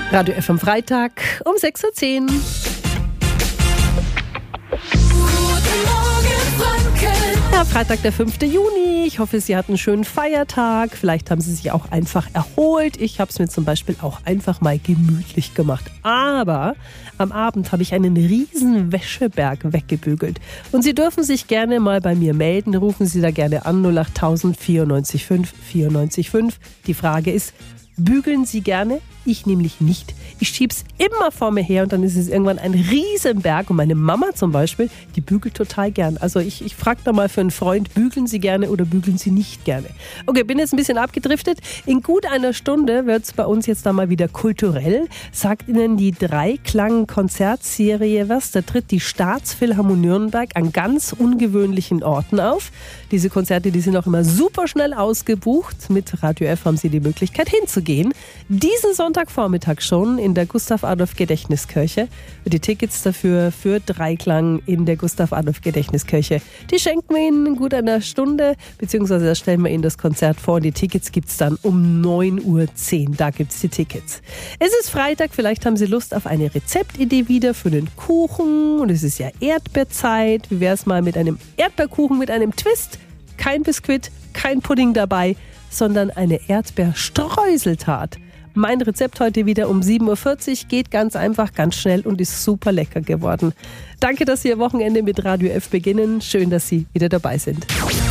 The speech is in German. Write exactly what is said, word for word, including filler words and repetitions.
Radio F am Freitag um sechs Uhr zehn. Ja, Freitag, der fünfte Juni. Ich hoffe, Sie hatten einen schönen Feiertag. Vielleicht haben Sie sich auch einfach erholt. Ich habe es mir zum Beispiel auch einfach mal gemütlich gemacht. Aber am Abend habe ich einen riesen Wäscheberg weggebügelt. Und Sie dürfen sich gerne mal bei mir melden. Rufen Sie da gerne an null acht tausend vierundneunzig fünf vierundneunzig fünf. Die Frage ist, bügeln Sie gerne? Ich nämlich nicht. Ich schieb's immer vor mir her und dann ist es irgendwann ein Riesenberg. Und meine Mama zum Beispiel, die bügelt total gern. Also ich, ich frage da mal für einen Freund, bügeln Sie gerne oder bügeln Sie nicht gerne? Okay, bin jetzt ein bisschen abgedriftet. In gut einer Stunde wird es bei uns jetzt da mal wieder kulturell. Sagt Ihnen die Dreiklang-Konzertserie was? Da tritt die Staatsphilharmonie Nürnberg an ganz ungewöhnlichen Orten auf. Diese Konzerte, die sind auch immer super schnell ausgebucht. Mit Radio F haben Sie die Möglichkeit hinzugehen. Diesen Sonntagvormittag schon in der Gustav-Adolf-Gedächtniskirche. Die Tickets dafür für Dreiklang in der Gustav-Adolf-Gedächtniskirche, die schenken wir Ihnen in gut einer Stunde, beziehungsweise da stellen wir Ihnen das Konzert vor. Die Tickets gibt es dann um neun Uhr zehn. Da gibt es die Tickets. Es ist Freitag, vielleicht haben Sie Lust auf eine Rezeptidee wieder für den Kuchen. Und es ist ja Erdbeerzeit. Wie wäre es mal mit einem Erdbeerkuchen mit einem Twist? Kein Biskuit, kein Pudding dabei, sondern eine Erdbeerstreuseltat. Mein Rezept heute wieder um sieben Uhr vierzig, geht ganz einfach, ganz schnell und ist super lecker geworden. Danke, dass Sie Ihr Wochenende mit Radio F beginnen. Schön, dass Sie wieder dabei sind.